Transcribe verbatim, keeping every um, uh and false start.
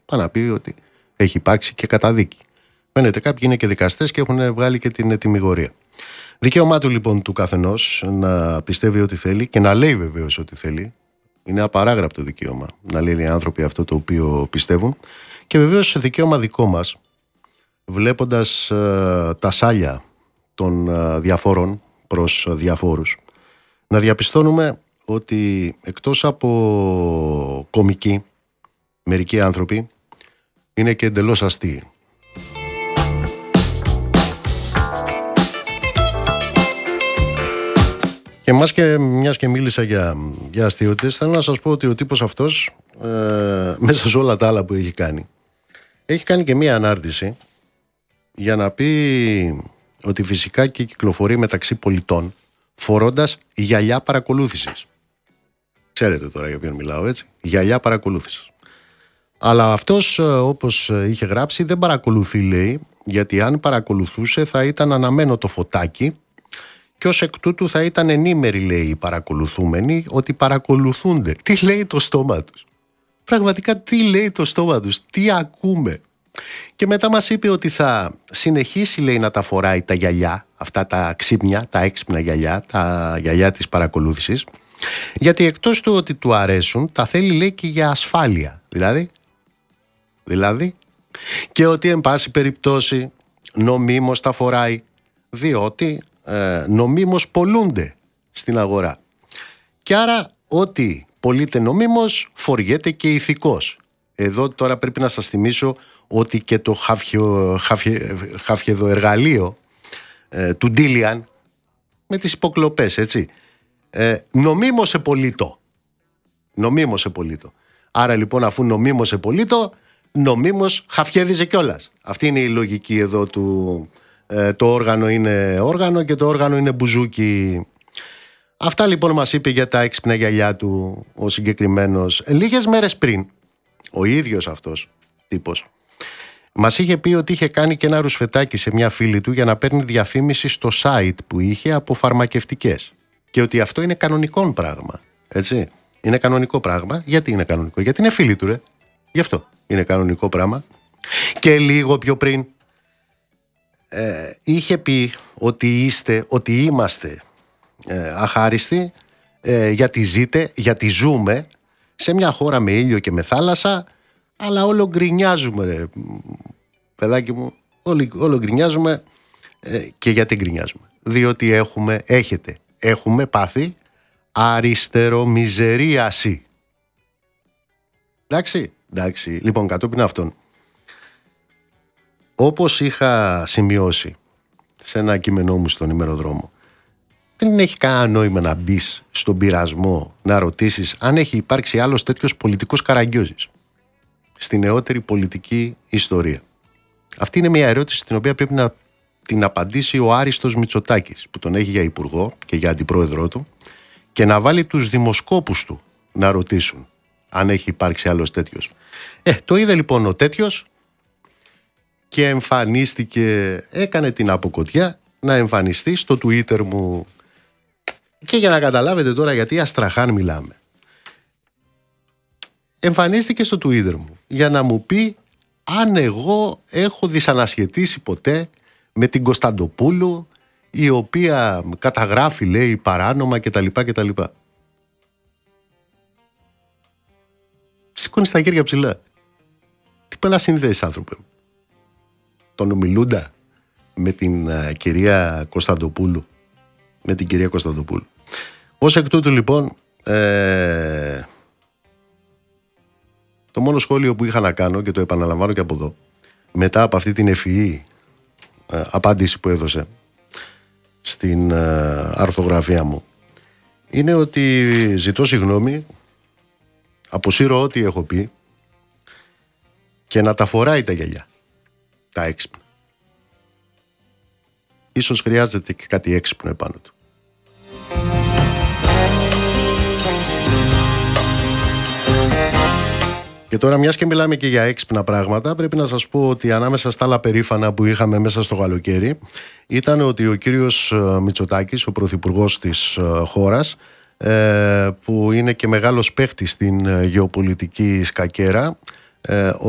πάει να πει ότι έχει υπάρξει και καταδίκη. Φαίνεται κάποιοι είναι και δικαστές και έχουν βγάλει και την ετυμηγορία. Δικαίωμά του λοιπόν του καθενός να πιστεύει ό,τι θέλει και να λέει βεβαίως ό,τι θέλει. Είναι απαράγραπτο δικαίωμα να λένε οι άνθρωποι αυτό το οποίο πιστεύουν. Και βεβαίως δικαίωμα δικό μας, βλέποντας ε, τα σάλια των ε, διαφόρων προς ε, διαφόρους, να διαπιστώνουμε ότι εκτός από κομικοί, μερικοί άνθρωποι είναι και εντελώς αστείοι. Και μιας και, μιας και μίλησα για, για αστείωτες, θέλω να σας πω ότι ο τύπος αυτός, ε, μέσα σε όλα τα άλλα που έχει κάνει, έχει κάνει και μία ανάρτηση για να πει ότι φυσικά και κυκλοφορεί μεταξύ πολιτών φορώντας γυαλιά παρακολούθησης. Ξέρετε τώρα για ποιον μιλάω, έτσι. Γυαλιά παρακολούθησης. Αλλά αυτός, όπως είχε γράψει, δεν παρακολουθεί, λέει, γιατί αν παρακολουθούσε θα ήταν αναμένο το φωτάκι και ως εκ τούτου θα ήταν ενήμεροι, λέει, οι παρακολουθούμενοι ότι παρακολουθούνται. Τι λέει το στόμα τους? Πραγματικά τι λέει το στόμα τους? Τι ακούμε? Και μετά μας είπε ότι θα συνεχίσει, λέει, να τα φοράει τα γυαλιά, αυτά τα ξύπνια, τα έξυπνα γυαλιά, τα γυαλιά της παρακολούθησης, γιατί εκτός του ότι του αρέσουν, τα θέλει, λέει, και για ασφάλεια. Δηλαδή, δηλαδή, και ότι εν πάση περιπτώσει νομίμως τα φοράει, διότι ε, νομίμως πολλούνται στην αγορά. Και άρα ό,τι πωλείται νομίμως φοριέται και ηθικός. Εδώ τώρα πρέπει να σας θυμίσω ότι και το χαφιο, χαφιο, χαφιεδοεργαλείο ε, του Ντίλιαν με τις υποκλοπές, έτσι, ε, νομίμως επολύτω. Νομίμως επολύτω. Άρα λοιπόν, αφού νομίμως επολύτω, νομίμως χαφιέδιζε κιόλας. Αυτή είναι η λογική εδώ του ε, το όργανο είναι όργανο και το όργανο είναι μπουζούκι. Αυτά λοιπόν μας είπε για τα έξυπνα γυαλιά του ο συγκεκριμένος. Λίγες μέρες πριν, ο ίδιος αυτός τύπος μας είχε πει ότι είχε κάνει και ένα ρουσφετάκι σε μια φίλη του για να παίρνει διαφήμιση στο site που είχε από φαρμακευτικές. Και ότι αυτό είναι κανονικό πράγμα. Έτσι. Είναι κανονικό πράγμα. Γιατί είναι κανονικό? Γιατί είναι φίλη του, ρε. Γι' αυτό είναι κανονικό πράγμα. Και λίγο πιο πριν ε, είχε πει ότι είστε, ότι είμαστε ε, αχάριστοι, ε, γιατί ζείτε, γιατί ζούμε σε μια χώρα με ήλιο και με θάλασσα, αλλά όλο γκρινιάζουμε, ρε παιδάκι μου, όλο, όλο γκρινιάζουμε. ε, και γιατί γκρινιάζουμε? Διότι έχουμε, έχετε, έχουμε πάθει αριστερομιζερίαση. Εντάξει, εντάξει. Λοιπόν, κατόπιν αυτών, όπως είχα σημειώσει σε ένα κείμενό μου στον ημεροδρόμο, δεν έχει κανένα νόημα να μπεις στον πειρασμό να ρωτήσεις αν έχει υπάρξει άλλος τέτοιος πολιτικός Καραγκιόζης στη νεότερη πολιτική ιστορία. Αυτή είναι μια ερώτηση την οποία πρέπει να την απαντήσει ο Άριστος Μητσοτάκης, που τον έχει για υπουργό και για αντιπρόεδρό του, και να βάλει τους δημοσκόπους του να ρωτήσουν αν έχει υπάρξει άλλος τέτοιος. Ε, το είδε λοιπόν ο τέτοιος και εμφανίστηκε, έκανε την αποκοτιά να εμφανιστεί στο Twitter μου. Και για να καταλάβετε τώρα γιατί αστραχάν μιλάμε, εμφανίστηκε στο Twitter μου για να μου πει αν εγώ έχω δυσανασχετήσει ποτέ με την Κωνσταντοπούλου, η οποία καταγράφει, λέει, παράνομα κτλ. κτλ. Σηκώνεις τα χέρια ψηλά. Τι πέρα συνδέσεις, άνθρωπε? Τον ομιλούντα με την uh, κυρία Κωνσταντοπούλου. Με την κυρία Κωνσταντοπούλου. Ως εκ τούτου λοιπόν, ε, το μόνο σχόλιο που είχα να κάνω, και το επαναλαμβάνω και από εδώ, μετά από αυτή την ευφυή ε, απάντηση που έδωσε στην ε, αρθογραφία μου, είναι ότι ζητώ συγγνώμη, αποσύρω ό,τι έχω πει και να τα φοράει τα γυαλιά, τα έξυπνα. Ίσως χρειάζεται και κάτι έξυπνο επάνω του. Και τώρα, μιας και μιλάμε και για έξυπνα πράγματα, πρέπει να σας πω ότι ανάμεσα στα άλλα περήφανα που είχαμε μέσα στο καλοκαίρι ήταν ότι ο κύριος Μητσοτάκης, ο πρωθυπουργός της χώρας, που είναι και μεγάλος παίχτης στην γεωπολιτική σκακέρα,